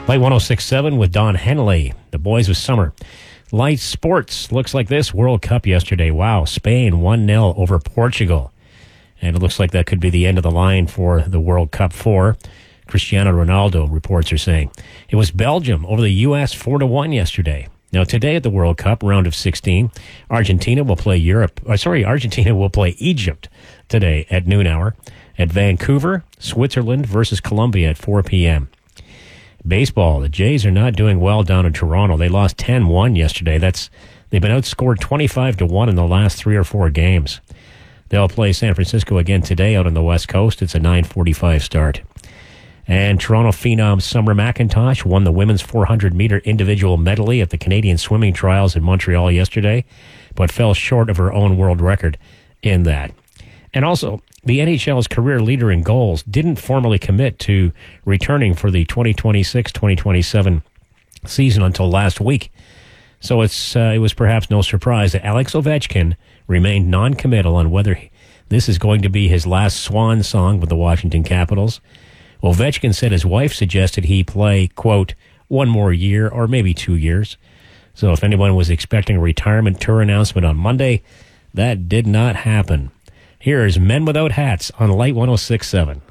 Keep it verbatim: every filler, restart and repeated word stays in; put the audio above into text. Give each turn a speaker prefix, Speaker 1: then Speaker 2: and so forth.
Speaker 1: Light one oh six point seven with Don Henley. The boys with summer. Light sports looks like this. World Cup yesterday. Wow. Spain one nil over Portugal. And it looks like that could be the end of the line for the World Cup for Cristiano Ronaldo, reports are saying. It was Belgium over the U S four to one yesterday. Now, today at the World Cup, round of sixteen, Argentina will play Europe. Uh, sorry, Argentina will play Egypt today at noon hour. At Vancouver, Switzerland versus Colombia at four p.m. Baseball, the Jays are not doing well down in Toronto. They lost ten one yesterday. That's They've been outscored twenty-five to one in the last three or four games. They'll play San Francisco again today out on the West Coast. It's a nine forty-five start. And Toronto phenom Summer McIntosh won the women's four hundred meter individual medley at the Canadian Swimming Trials in Montreal yesterday, but fell short of her own world record in that. And also, the N H L's career leader in goals didn't formally commit to returning for the twenty twenty-six twenty twenty-seven season until last week. So it's uh, it was perhaps no surprise that Alex Ovechkin remained non-committal on whether this is going to be his last swan song with the Washington Capitals. Ovechkin said his wife suggested he play, quote, one more year or maybe two years. So if anyone was expecting a retirement tour announcement on Monday, that did not happen. Here's Men Without Hats on Light one oh six point seven.